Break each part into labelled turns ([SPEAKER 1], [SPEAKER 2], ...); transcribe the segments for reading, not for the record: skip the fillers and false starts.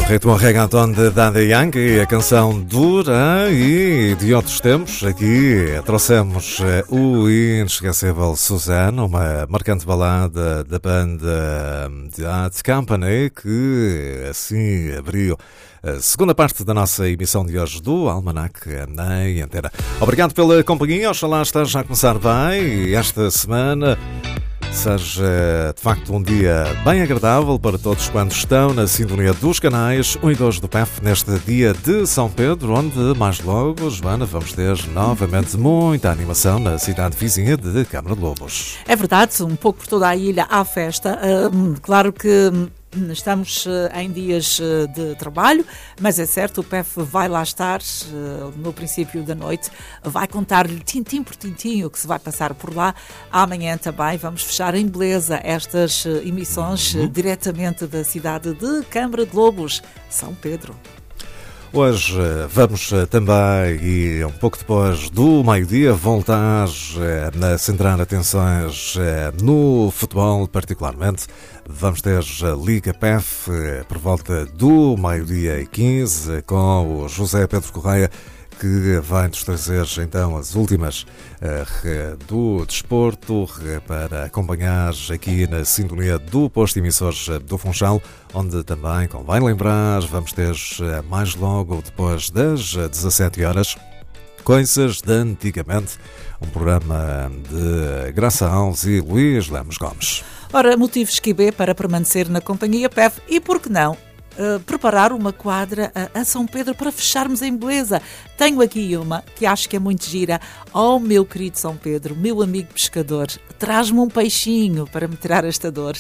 [SPEAKER 1] ritmo reggaeton de Daddy Yankee, a canção dura e de outros tempos. Aqui trouxemos o inesquecível Suzanne, uma marcante balada da banda Bad Company, que assim abriu a segunda parte da nossa emissão de hoje do Almanac na Antena. Obrigado pela companhia, oxalá esteja a começar bem e esta semana seja de facto um dia bem agradável para todos quantos estão na sintonia dos canais 1 e 2 do PEF neste dia de São Pedro, onde mais logo, Joana, vamos ter novamente muita animação na cidade vizinha de Câmara de Lobos.
[SPEAKER 2] É verdade, um pouco por toda a ilha há festa. Claro que estamos em dias de trabalho, mas é certo, o PEF vai lá estar no princípio da noite, vai contar-lhe tintim por tintim o que se vai passar por lá. Amanhã também vamos fechar em beleza estas emissões diretamente da cidade de Câmara de Lobos, São Pedro.
[SPEAKER 1] Hoje vamos também, e um pouco depois do meio-dia, voltar a centrar atenções no futebol, particularmente. Vamos ter a Liga PEF por volta do meio-dia e 15, com o José Pedro Correia, que vai nos trazer então as últimas do desporto para acompanhar aqui na sintonia do posto emissores do Funchal, onde também, convém lembrar, vamos ter mais logo depois das 17 horas, Coisas de Antigamente, um programa de Graça Alves e Luís Lemos Gomes.
[SPEAKER 2] Ora, motivos que B para permanecer na companhia PEF e, por que não, preparar uma quadra a São Pedro para fecharmos em beleza. Tenho aqui uma que acho que é muito gira. Oh, meu querido São Pedro, meu amigo pescador, traz-me um peixinho para me tirar esta dor.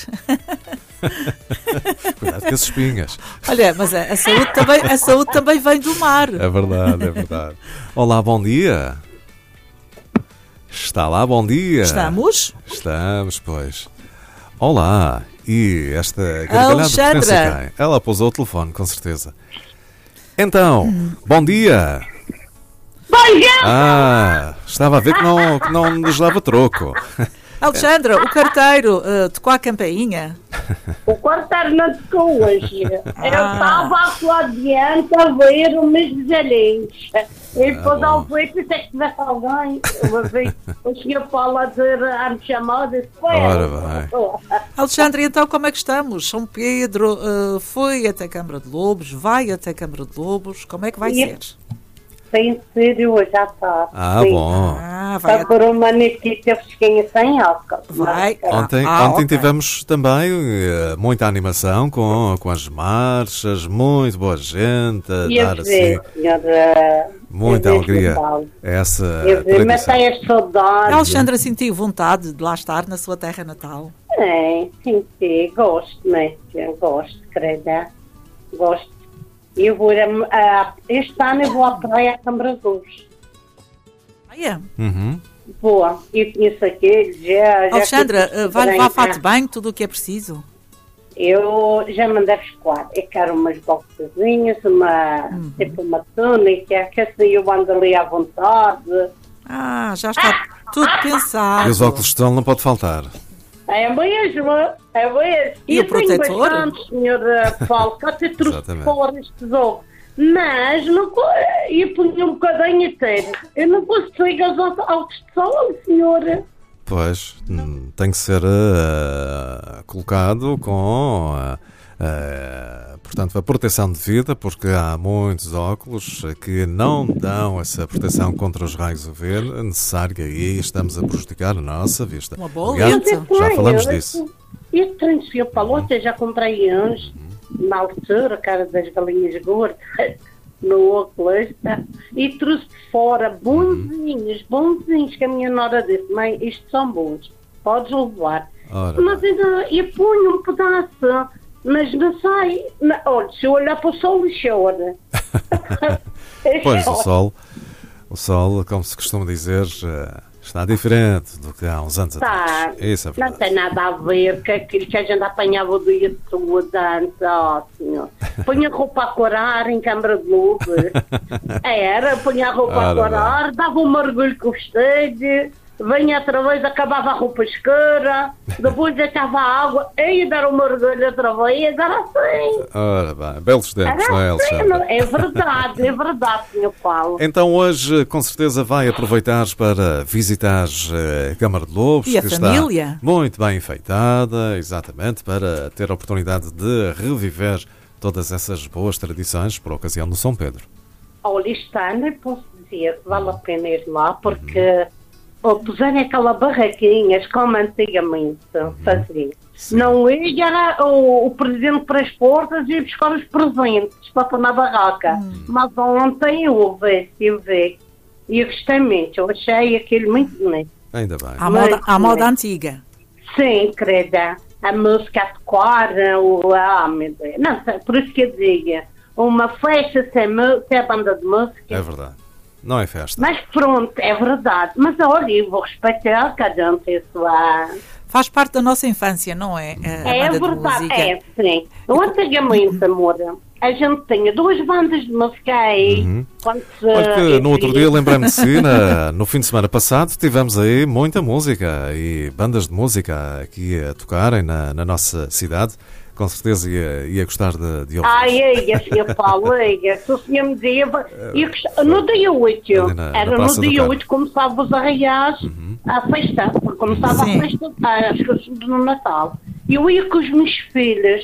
[SPEAKER 1] Cuidado com as espinhas.
[SPEAKER 2] Olha, mas a saúde também vem do mar.
[SPEAKER 1] É verdade, é verdade. Olá, bom dia. Está lá, bom dia.
[SPEAKER 2] Estamos?
[SPEAKER 1] Estamos, pois. Olá. E esta gargalhada pertence a quem? Ela pousou o telefone, com certeza. Então, bom dia.
[SPEAKER 3] Bom dia.
[SPEAKER 1] Estava a ver que não nos dava troco.
[SPEAKER 2] Alexandra, o carteiro tocou a campainha?
[SPEAKER 3] O carteiro não tocou hoje. Eu estava lá adiante a ver os meus velhinhos. E depois ao ver, pensei que tivesse alguém. O senhor Paulo a dizer, a me chamar, disse,
[SPEAKER 1] ora vai.
[SPEAKER 2] Alexandre, então como é que estamos? São Pedro foi até Câmara de Lobos, vai até Câmara de Lobos, como é que vai ser?
[SPEAKER 3] Sem ser hoje à tarde.
[SPEAKER 1] Bom.
[SPEAKER 3] Vai por uma notícia fresquinha sem álcool.
[SPEAKER 2] Vai.
[SPEAKER 1] Ontem tivemos também muita animação com as marchas, muito boa gente a dar assim muita alegria. Essa
[SPEAKER 3] matei as saudades.
[SPEAKER 2] A Alexandra sentiu vontade de lá estar na sua terra natal?
[SPEAKER 3] Senti, gosto, né? Gosto, credo. Gosto. Eu vou este ano eu vou à praia a Câmara de Lobos. Boa, eu conheço aqui, já
[SPEAKER 2] Alexandra, vai levar fato de banho, tudo o que é preciso?
[SPEAKER 3] Eu já mandei escoar. Eu quero umas boxezinhas, tipo uma túnica, que assim eu ando ali à vontade.
[SPEAKER 2] Já está tudo pensado.
[SPEAKER 1] E os óculos de sol não pode faltar.
[SPEAKER 3] É mesmo.
[SPEAKER 2] E o protetor?
[SPEAKER 3] Bastante, senhor Paulo, que até trouxe fora estes óculos. Mas não, eu punha um bocadinho inteiro. Eu não consigo ligar os óculos de sol, senhora.
[SPEAKER 1] Pois, tem que ser colocado com portanto, a proteção devida, porque há muitos óculos que não dão essa proteção contra os raios UV necessária e estamos a prejudicar a nossa vista.
[SPEAKER 2] Uma boa
[SPEAKER 1] lente. Já falamos disso.
[SPEAKER 3] Este trem de Paulo, eu já comprei uns na altura, cara das galinhas gordas, no oculista, e trouxe de fora bonzinhos, que a minha nora disse, mãe, isto são bons, podes levar. Mas eu ponho um pedaço, mas não sai. Olha, se eu olhar para o sol, chora.
[SPEAKER 1] Pois, o sol, como se costuma dizer, está diferente do que há uns anos atrás. Isso é verdade.
[SPEAKER 3] Não tem nada a ver com aquilo que a gente apanhava o dia todo antes. Senhor. Punha roupa a corar em Câmara de Lobos. Punha a roupa a corar, dava um mergulho com o esteio. vinha outra vez, acabava a roupa escura, depois deixava a água, ia dar uma mergulho outra vez, era assim.
[SPEAKER 1] Ora bem, belos tempos,
[SPEAKER 3] Era
[SPEAKER 1] não é,
[SPEAKER 3] assim,
[SPEAKER 1] Alexandra?
[SPEAKER 3] é verdade, Sr. Paulo.
[SPEAKER 1] Então hoje, com certeza, vai aproveitar para visitar a Câmara de Lobos,
[SPEAKER 2] E a
[SPEAKER 1] que
[SPEAKER 2] família?
[SPEAKER 1] está muito bem enfeitada, exatamente, para ter a oportunidade de reviver todas essas boas tradições por ocasião do São Pedro.
[SPEAKER 3] Olha, este ano eu posso dizer que vale a pena ir lá, porque puserem aquelas barraquinhas como antigamente faziam. Não era o presidente para as portas e buscar os presentes para pôr na barraca. Mas ontem eu vi e eu gostei muito, eu achei aquilo muito bonito.
[SPEAKER 1] Ainda bem.
[SPEAKER 2] À moda antiga.
[SPEAKER 3] Sim, querida, a música a tocar, meu Deus. Não, por isso que eu digo, uma festa sem a banda de música.
[SPEAKER 1] É verdade. Não é festa.
[SPEAKER 3] Mas pronto, é verdade. Mas olha, eu vou respeitar cada um tem sua...
[SPEAKER 2] Faz parte da nossa infância, não é? A banda de
[SPEAKER 3] verdade,
[SPEAKER 2] música.
[SPEAKER 3] sim. Antigamente, amor, a gente tinha 2 bandas de música aí.
[SPEAKER 1] Olha que no outro dia, lembrei-me de si, no fim de semana passado, tivemos aí muita música e bandas de música aqui a tocarem na nossa cidade. Com certeza ia gostar de ouvir.
[SPEAKER 3] Sr. Paulo, se o senhor me dizia, no dia 8, era no dia 8 começava os arraiais, a festa, começava a festa, as coisas do Natal. Eu ia com os meus filhos,